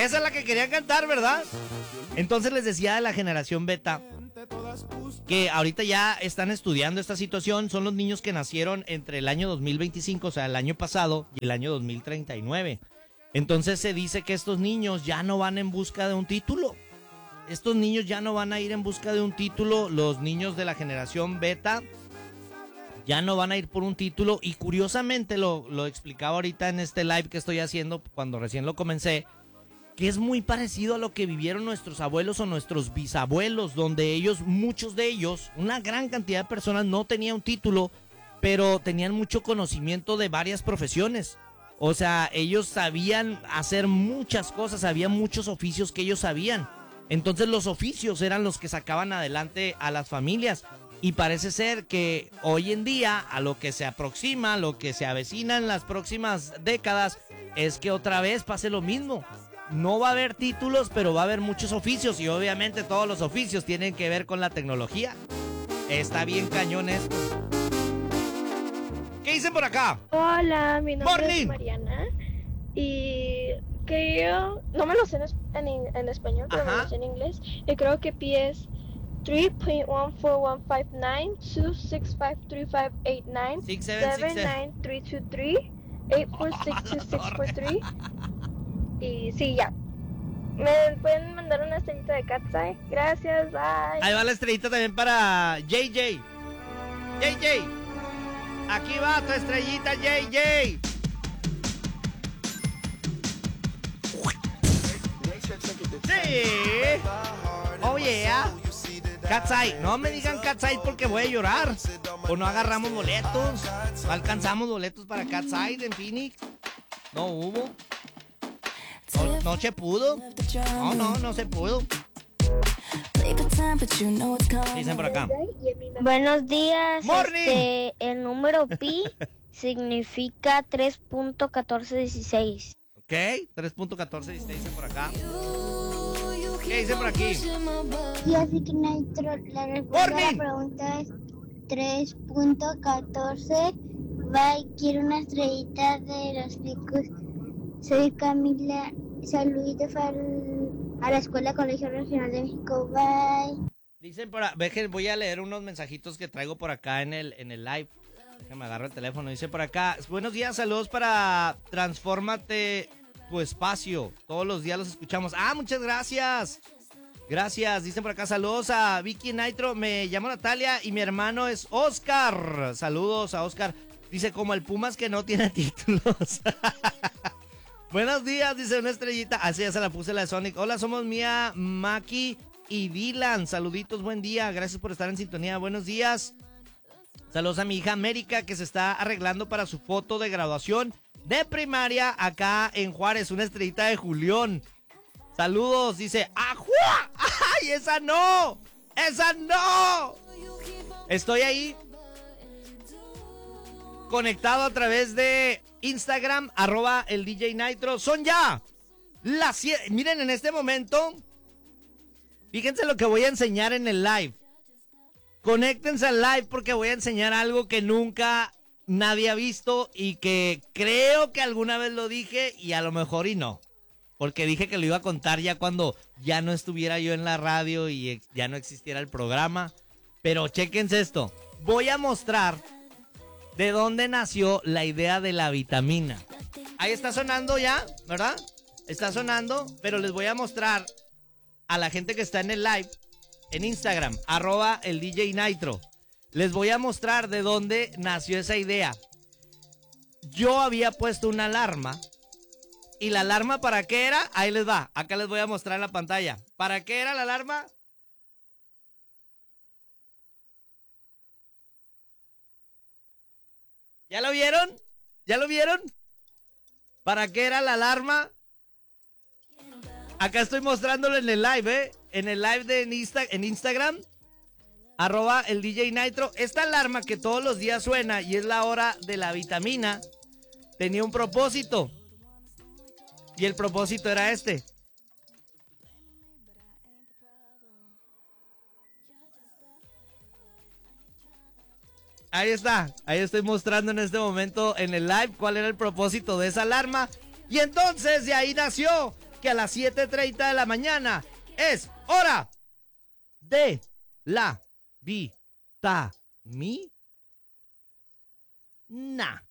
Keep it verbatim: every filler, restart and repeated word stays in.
Esa es la que querían cantar, ¿verdad? Entonces les decía de la generación beta que ahorita ya están estudiando esta situación. Son los niños que nacieron entre el año dos mil veinticinco, o sea, el año pasado, y el año dos mil treinta y nueve. Entonces se dice que estos niños ya no van en busca de un título. Estos niños ya no van a ir en busca de un título. Los niños de la generación beta ya no van a ir por un título. Y curiosamente lo, lo explicaba ahorita en este live que estoy haciendo cuando recién lo comencé, que es muy parecido a lo que vivieron nuestros abuelos o nuestros bisabuelos, donde ellos, muchos de ellos, una gran cantidad de personas no tenían un título, pero tenían mucho conocimiento de varias profesiones. O sea, ellos sabían hacer muchas cosas, había muchos oficios que ellos sabían. Entonces los oficios eran los que sacaban adelante a las familias. Y parece ser que hoy en día, a lo que se aproxima, lo que se avecina en las próximas décadas, es que otra vez pase lo mismo. No va a haber títulos, pero va a haber muchos oficios, y obviamente todos los oficios tienen que ver con la tecnología. Está bien cañón esto. ¿Qué dicen por acá? Hola, mi nombre Morning. es Mariana y que yo no me lo sé en, es- en, in- en español, pero me Ajá. lo sé en inglés. Y creo que P es three point one four one five nine two six five three five eight nine Six, seven, six, seven seven. nine three two three eight four six two six four three. Y sí, ya. ¿Me pueden mandar una estrellita de Cat's Eye? Gracias, bye. Ahí va la estrellita también para J J. J J. Aquí va tu estrellita, J J. Sí. Oh yeah. Cat's Eye. No me digan Cat's Eye porque voy a llorar. O no agarramos boletos. No alcanzamos boletos para Cat's Eye en Phoenix. No hubo. No, no se pudo. No, no, no se pudo. Dicen por acá. Buenos días. Morning. Este, el número pi significa tres punto uno cuatro uno seis. Ok, tres punto catorce dieciséis dicen por acá. ¿Qué dicen por aquí? Y así que Nitro, la respuesta a la Morning. pregunta es tres punto catorce. Bye, quiero una estrellita de los picos. Soy Camila. Saluditos al- a la Escuela Colegio Regional de México. Bye. Dicen por acá, voy a leer unos mensajitos que traigo por acá en el, en el live. Déjame agarro el teléfono. Dice por acá, buenos días, saludos para Transfórmate tu espacio. Todos los días los escuchamos. Ah, muchas gracias. Gracias. Dicen por acá, saludos a Vicky Nitro. Me llamo Natalia y mi hermano es Oscar. Saludos a Oscar. Dice, como el Pumas que no tiene títulos. Buenos días, dice una estrellita. Así ya se la puse la de Sonic. Hola, somos Mía, Maki y Dylan. Saluditos, buen día. Gracias por estar en sintonía. Buenos días. Saludos a mi hija América, que se está arreglando para su foto de graduación de primaria acá en Juárez. Una estrellita de Julián. Saludos, dice, ¡ajua! ¡Ay, esa no! ¡Esa no! Estoy ahí conectado a través de Instagram, arroba el D J Nitro. Son ya las siete. Miren, en este momento, fíjense lo que voy a enseñar en el live. Conéctense al live porque voy a enseñar algo que nunca nadie ha visto y que creo que alguna vez lo dije y a lo mejor y no. Porque dije que lo iba a contar ya cuando ya no estuviera yo en la radio y ex- ya no existiera el programa. Pero chéquense esto. Voy a mostrar de dónde nació la idea de la vitamina. Ahí está sonando ya, ¿verdad? Está sonando, pero les voy a mostrar a la gente que está en el live, en Instagram, arroba el D J Nitro. Les voy a mostrar de dónde nació esa idea. Yo había puesto una alarma. ¿Y la alarma para qué era? Ahí les va. Acá les voy a mostrar en la pantalla. ¿Para qué era la alarma? ¿Ya lo vieron? ¿Ya lo vieron? ¿Para qué era la alarma? Acá estoy mostrándolo en el live, ¿eh? En el live de en, Insta, en Instagram. Arroba el D J Nitro. Esta alarma que todos los días suena y es la hora de la vitamina, tenía un propósito. Y el propósito era este. Ahí está, ahí estoy mostrando en este momento en el live cuál era el propósito de esa alarma. Y entonces de ahí nació que a las siete treinta de la mañana es hora de la vitamina.